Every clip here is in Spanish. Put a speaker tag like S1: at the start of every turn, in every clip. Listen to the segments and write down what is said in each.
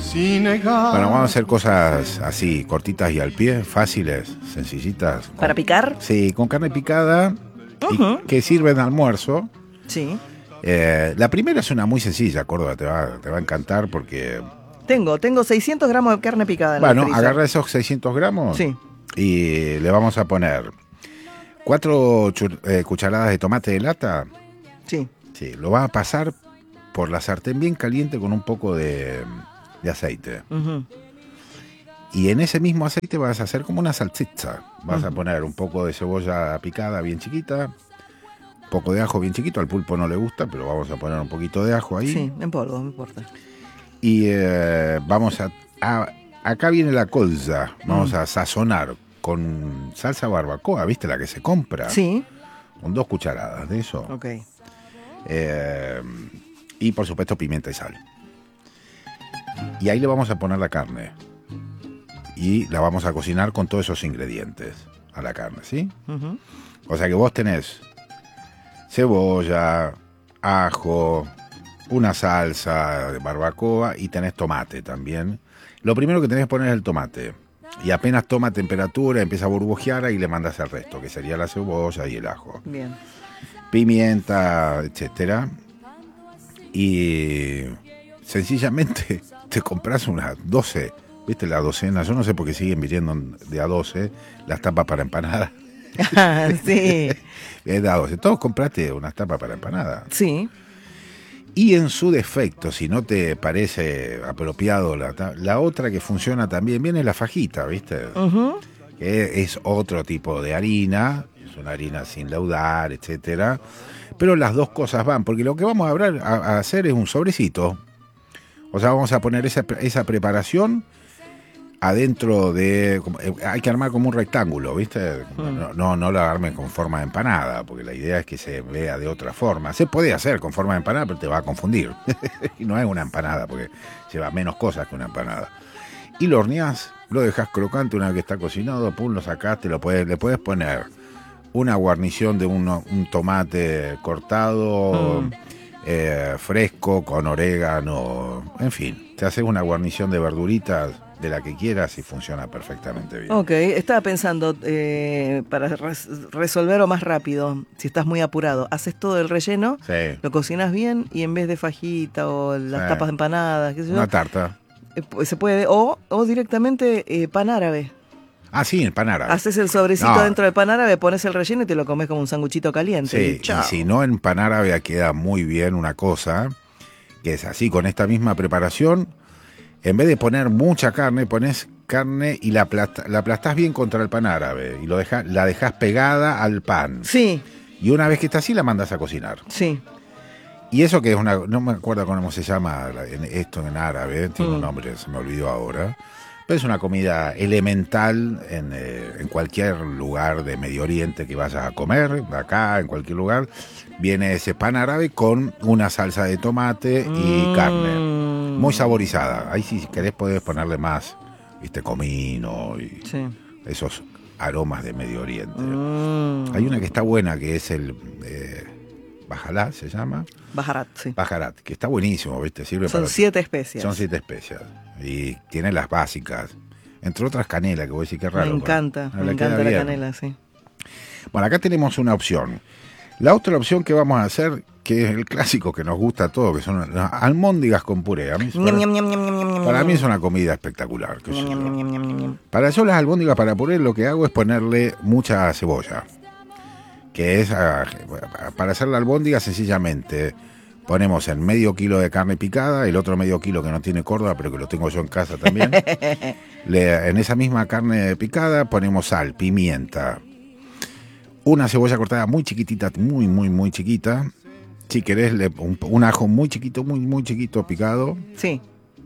S1: Bueno, vamos a hacer cosas así, cortitas y al pie, fáciles, sencillitas.
S2: ¿Para picar?
S1: Sí, con carne picada y que sirven de almuerzo.
S2: Sí.
S1: La primera es una muy sencilla, Córdoba, te va a encantar porque...
S2: Tengo 600 gramos de carne picada en el freezer.
S1: Agarra esos 600 gramos
S2: Sí.
S1: y le vamos a poner 4 cucharadas de tomate de lata.
S2: Sí.
S1: Sí, lo vas a pasar por la sartén bien caliente con un poco de aceite. Y en ese mismo aceite vas a hacer como una salchicha. Vas a poner un poco de cebolla picada bien chiquita, un poco de ajo bien chiquito. Al pulpo no le gusta, pero vamos a poner un poquito de ajo ahí.
S2: Sí, en polvo, no importa.
S1: Y vamos a acá viene la colza. Vamos a sazonar con salsa barbacoa, ¿viste? La que se compra.
S2: Sí.
S1: Con 2 cucharadas de eso.
S2: Ok.
S1: Y por supuesto pimienta y sal. Y ahí le vamos a poner la carne. Y la vamos a cocinar con todos esos ingredientes a la carne, ¿sí? O sea que vos tenés cebolla, ajo, una salsa de barbacoa y tenés tomate también. Lo primero que tenés que poner es el tomate. Y apenas toma temperatura, empieza a burbujear, ahí le mandas el resto, que sería la cebolla y el ajo.
S2: Bien.
S1: Pimienta, etcétera. Y sencillamente te compras unas 12, ¿viste? La docena, yo no sé por qué siguen viniendo de a 12 las tapas para empanada.
S2: Sí.
S1: Es de a 12. Todos compraste unas tapas para empanada.
S2: Sí.
S1: Y en su defecto, si no te parece apropiado la otra que funciona también bien es la fajita, ¿viste? Que es otro tipo de harina, es una harina sin leudar, etcétera. Pero las dos cosas van, porque lo que vamos a hacer es un sobrecito. O sea, vamos a poner esa preparación adentro de... Hay que armar como un rectángulo, ¿viste? No lo armen con forma de empanada, porque la idea es que se vea de otra forma. Se puede hacer con forma de empanada, pero te va a confundir. Y no es una empanada, porque lleva menos cosas que una empanada. Y lo horneás, lo dejas crocante una vez que está cocinado, pum, lo sacaste, le puedes poner una guarnición de un tomate cortado, fresco, con orégano, en fin, te haces una guarnición de verduritas de la que quieras y funciona perfectamente bien.
S2: Ok, estaba pensando, para resolverlo más rápido, si estás muy apurado, haces todo el relleno,
S1: Sí.
S2: lo cocinas bien y en vez de fajita o las tapas de empanadas, qué sé yo,
S1: Una tarta.
S2: se puede, o directamente pan árabe.
S1: Ah, sí, el pan árabe.
S2: Haces el sobrecito dentro del pan árabe, pones el relleno y te lo comes como un sanguchito caliente.
S1: Sí, y si no, en pan árabe queda muy bien una cosa, que es así, con esta misma preparación, en vez de poner mucha carne, pones carne y la aplastás bien contra el pan árabe y la dejás pegada al pan.
S2: Sí.
S1: Y una vez que está así, la mandas a cocinar.
S2: Sí.
S1: Y eso que es no me acuerdo cómo se llama esto en árabe, tiene un nombre, se me olvidó ahora. Pero es una comida elemental en cualquier lugar de Medio Oriente que vayas a comer, acá, en cualquier lugar. Viene ese pan árabe con una salsa de tomate y carne. Muy saborizada. Ahí si querés podés ponerle más, ¿viste? Comino y esos aromas de Medio Oriente. Hay una que está buena que es el... Bajalá se llama.
S2: Bajarat, sí.
S1: Bajarat, que está buenísimo, ¿viste?
S2: Son 7 especias.
S1: Son 7 especias. Y tiene las básicas. Entre otras canela, que voy a decir que raro.
S2: Me encanta la canela, sí.
S1: Bueno, acá tenemos una opción. La otra opción que vamos a hacer, que es el clásico que nos gusta a todos, que son las almóndigas con puré. Para mí es una comida espectacular. Para yo las albóndigas para puré lo que hago es ponerle mucha cebolla. Que es, para hacer la albóndiga sencillamente ponemos el medio kilo de carne picada, el otro medio kilo que no tiene Córdoba, pero que lo tengo yo en casa también. En esa misma carne picada ponemos sal, pimienta, una cebolla cortada muy chiquitita, muy, muy, muy chiquita. Si querés, un ajo muy chiquito, muy, muy chiquito picado.
S2: Sí.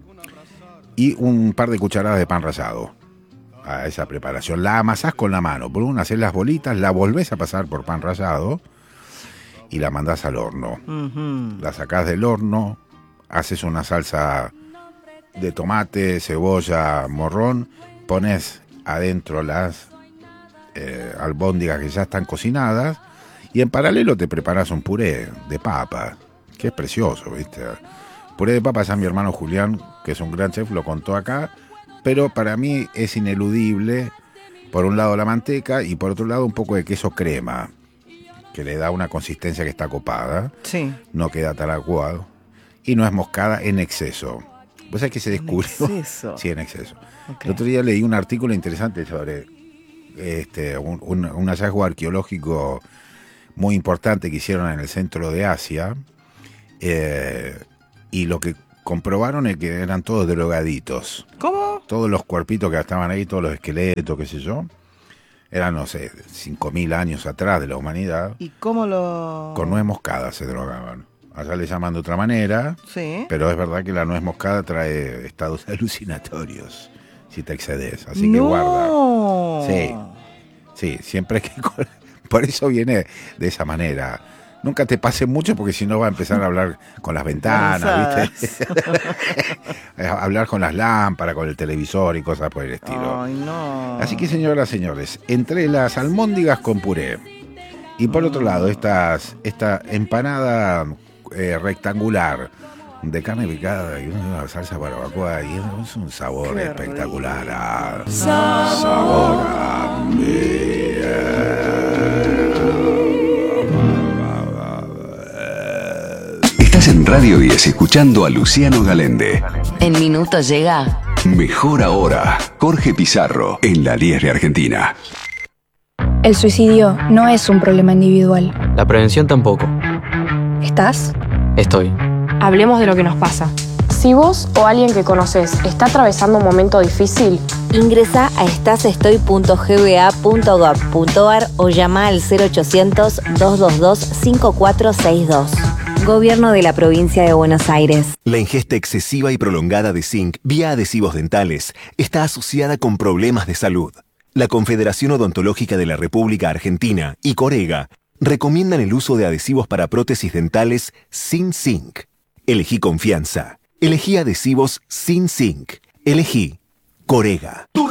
S1: Y un par de cucharadas de pan rallado. A esa preparación. La amasás con la mano. Por una haces las bolitas, la volvés a pasar por pan rallado y la mandás al horno. La sacás del horno, haces una salsa de tomate, cebolla, morrón, pones adentro las albóndigas que ya están cocinadas y en paralelo te preparas un puré de papa, que es precioso, ¿viste? Puré de papas a mi hermano Julián, que es un gran chef, lo contó acá, pero para mí es ineludible, por un lado la manteca y por otro lado un poco de queso crema, que le da una consistencia que está copada,
S2: Sí.
S1: no queda tan aguado, y nuez moscada en exceso. Pues es que se descubrió.
S2: ¿En exceso?
S1: Sí, en exceso.
S2: Okay.
S1: El otro día leí un artículo interesante sobre un hallazgo arqueológico muy importante que hicieron en el centro de Asia, y lo que comprobaron es que eran todos drogaditos.
S2: ¿Cómo?
S1: Todos los cuerpitos que estaban ahí, todos los esqueletos, qué sé yo, eran, no sé, 5.000 años atrás de la humanidad.
S2: ¿Y cómo lo...?
S1: Con nuez moscada se drogaban. Allá le llaman de otra manera,
S2: Sí.
S1: pero es verdad que la nuez moscada trae estados alucinatorios si te excedes, así que guarda. Sí, siempre hay que... Por eso viene de esa manera. Nunca te pase mucho porque si no va a empezar a hablar con las ventanas, ¿viste? Hablar con las lámparas, con el televisor y cosas por el estilo.
S2: Ay, no.
S1: Así que, señoras, señores, entre las albóndigas con puré y por otro lado esta empanada rectangular de carne picada y una salsa barbacoa, y es un sabor
S2: Qué
S1: espectacular. Sabor a
S3: Estás en Radio 10 escuchando a Luciano Galende.
S4: En minutos llega
S3: Mejor Ahora, Jorge Pizarro, en la 10 de Argentina.
S5: El suicidio no es un problema individual.
S6: La prevención tampoco.
S5: ¿Estás?
S6: Estoy.
S7: Hablemos de lo que nos pasa. Si vos o alguien que conoces está atravesando un momento difícil,
S4: ingresa a estasestoy.gba.gov.ar o llama al 0800-222-5462. Gobierno de la Provincia de Buenos Aires.
S8: La ingesta excesiva y prolongada de zinc vía adhesivos dentales está asociada con problemas de salud. La Confederación Odontológica de la República Argentina y Corega recomiendan el uso de adhesivos para prótesis dentales sin zinc. Elegí confianza. Elegí adhesivos sin zinc. Elegí Corega.